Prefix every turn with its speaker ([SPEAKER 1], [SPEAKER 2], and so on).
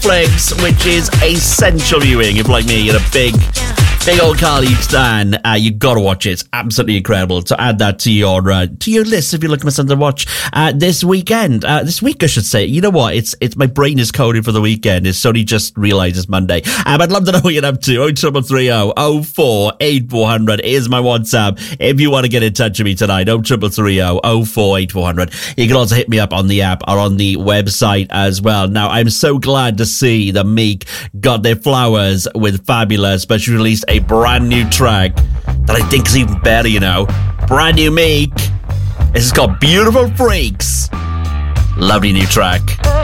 [SPEAKER 1] Netflix, which is essential viewing. If, like me, you're a big old Carly stan, you gotta watch it. It's absolutely incredible. So add that to your list if you're looking for something to watch this weekend. This week, I should say. You know what? It's my brain is coded for the weekend. It's only just realised it's Monday. But I'd love to know what you're up to. 03330 04 8400 is my WhatsApp. If you want to get in touch with me tonight, 03330 04 8400. You can also hit me up on the app or on the website as well. Now, I'm so glad to see that Meek got their flowers with Fabulous, but she released a brand new track that I think is even better, you know. Brand new Meek. This is called Beautiful Freaks. Lovely new track.